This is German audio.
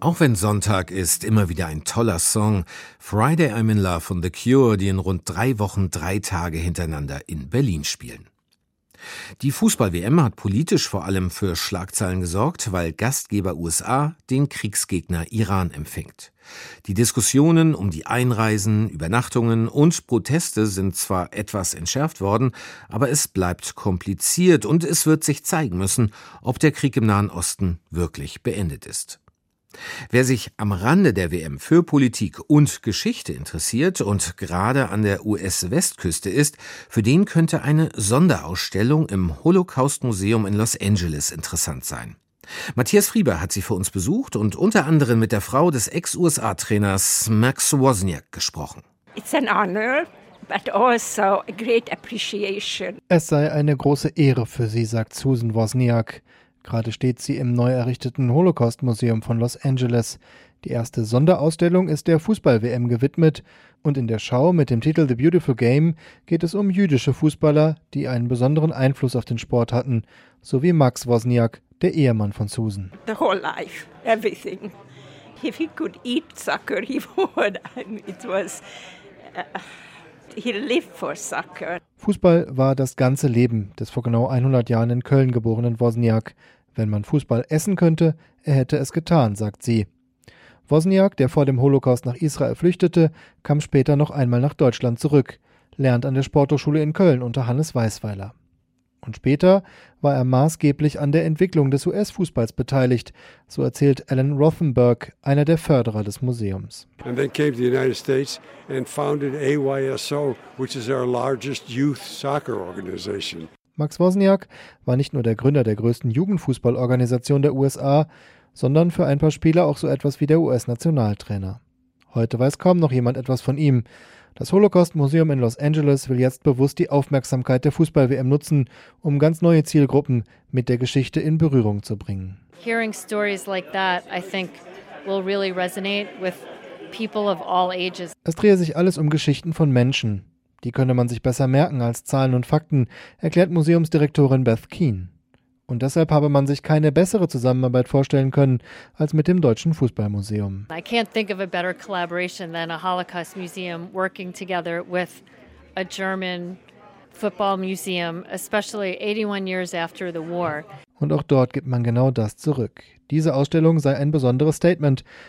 Auch wenn Sonntag ist, immer wieder ein toller Song. Friday I'm in Love von The Cure, die in rund 3 Wochen 3 Tage hintereinander in Berlin spielen. Die Fußball-WM hat politisch vor allem für Schlagzeilen gesorgt, weil Gastgeber USA den Kriegsgegner Iran empfängt. Die Diskussionen um die Einreisen, Übernachtungen und Proteste sind zwar etwas entschärft worden, aber es bleibt kompliziert und es wird sich zeigen müssen, ob der Krieg im Nahen Osten wirklich beendet ist. Wer sich am Rande der WM für Politik und Geschichte interessiert und gerade an der US-Westküste ist, für den könnte eine Sonderausstellung im Holocaust-Museum in Los Angeles interessant sein. Matthias Frieber hat sie für uns besucht und unter anderem mit der Frau des Ex-USA-Trainers Max Wozniak gesprochen. It's an honor, but also a great appreciation. Es sei eine große Ehre für sie, sagt Susan Wozniak. Gerade steht sie im neu errichteten Holocaust-Museum von Los Angeles. Die erste Sonderausstellung ist der Fußball-WM gewidmet und in der Schau mit dem Titel The Beautiful Game geht es um jüdische Fußballer, die einen besonderen Einfluss auf den Sport hatten, so wie Max Wozniak, der Ehemann von Susan. The whole life, everything. If he could eat soccer, he would. It was, he lived for soccer. Fußball war das ganze Leben des vor genau 100 Jahren in Köln geborenen Wozniak. Wenn man Fußball essen könnte, er hätte es getan, sagt sie. Wozniak, der vor dem Holocaust nach Israel flüchtete, kam später noch einmal nach Deutschland zurück, lernt an der Sporthochschule in Köln unter Hannes Weisweiler. Und später war er maßgeblich an der Entwicklung des US-Fußballs beteiligt, so erzählt Alan Rothenberg, einer der Förderer des Museums. And then came to the United States and founded AYSO, which is our largest youth soccer organization. Max Wozniak war nicht nur der Gründer der größten Jugendfußballorganisation der USA, sondern für ein paar Spieler auch so etwas wie der US-Nationaltrainer. Heute weiß kaum noch jemand etwas von ihm. Das Holocaust-Museum in Los Angeles will jetzt bewusst die Aufmerksamkeit der Fußball-WM nutzen, um ganz neue Zielgruppen mit der Geschichte in Berührung zu bringen. Hearing stories like that, I think, will really resonate with people of all ages. Es drehe sich alles um Geschichten von Menschen. Die könne man sich besser merken als Zahlen und Fakten, erklärt Museumsdirektorin Beth Keane. Und deshalb habe man sich keine bessere Zusammenarbeit vorstellen können als mit dem Deutschen Fußballmuseum. I can't think of a better collaboration than a Holocaust museum working together with a German football museum, especially 81 years after the war. Und auch dort gibt man genau das zurück. Diese Ausstellung sei ein besonderes Statement,